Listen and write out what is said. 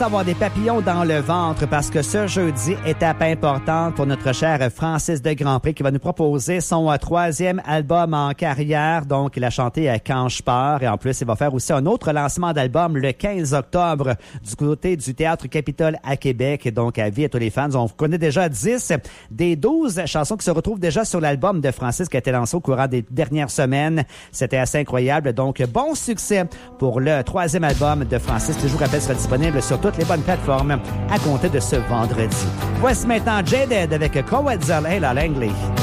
Avoir des papillons dans le ventre parce que ce jeudi, étape importante pour notre cher Francis de Grandpré qui va nous proposer son troisième album en carrière. Donc, il a chanté Quand je pars et en plus, il va faire aussi un autre lancement d'album le 15 octobre du côté du Théâtre Capitole à Québec. Donc, avis à tous les fans, on connaît déjà 10 des 12 chansons qui se retrouvent déjà sur l'album de Francis qui a été lancé au courant des dernières semaines. C'était assez incroyable. Donc, bon succès pour le troisième album de Francis qui, je vous rappelle, sera disponible sur toutes les bonnes plateformes à compter de ce vendredi. Voici maintenant Jaded avec Coetzel et la Langley.